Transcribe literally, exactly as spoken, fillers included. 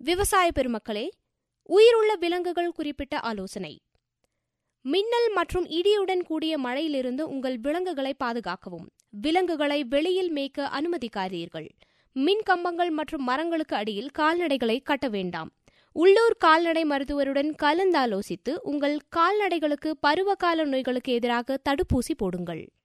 விவசாய பெருமக்களே, உயிருள்ள விலங்குகள் குறிப்பிட்ட ஆலோசனை. மின்னல் மற்றும் இடியுடன் கூடிய மழையிலிருந்து உங்கள் விலங்குகளை பாதுகாக்கவும். விலங்குகளை வெளியில் மேய்க்க அனுமதிக்காதீர்கள். மின் கம்பங்கள் மற்றும் மரங்களுக்கு அடியில் கால்நடைகளை கட்ட வேண்டாம். உள்ளூர் கால்நடை மருத்துவருடன் கலந்தாலோசித்து உங்கள் கால்நடைகளுக்கு பருவகால நோய்களுக்கு எதிராக தடுப்பூசி போடுங்கள்.